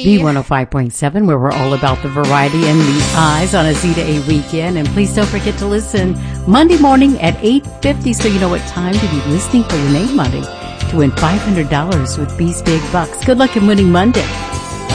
B105.7, where we're all about the variety and the eyes on a Z to A weekend. And please don't forget to listen Monday morning at 8:50 so you know what time to be listening for your name Monday to win $500 with B's Big Bucks. Good luck in winning Monday.